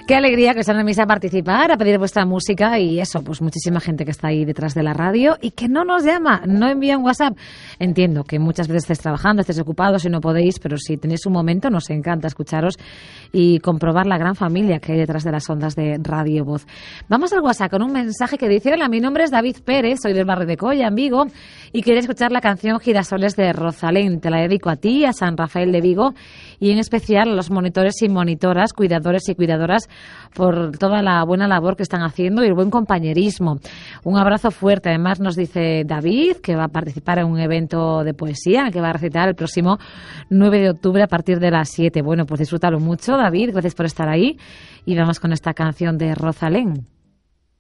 Qué alegría que os animéis a participar, a pedir vuestra música y eso, pues muchísima gente que está ahí detrás de la radio y que no nos llama, no envía un WhatsApp. Entiendo que muchas veces estéis trabajando, estéis ocupados y no podéis, pero si tenéis un momento nos encanta escucharos y comprobar la gran familia que hay detrás de las ondas de Radio Voz. Vamos al WhatsApp con un mensaje que dice: hola, mi nombre es David Pérez, soy del barrio de Colla, en Vigo, y quería escuchar la canción Girasoles de Rosalén. Te la dedico a ti, a San Rafael de Vigo y en especial a los monitores y monitoras, cuidadores y cuidadoras por toda la buena labor que están haciendo y el buen compañerismo. Un abrazo fuerte. Además nos dice David que va a participar en un evento de poesía que va a recitar el próximo 9 de octubre a partir de las 7. Bueno, pues disfrútalo mucho, David. Gracias por estar ahí y vamos con esta canción de Rosalén.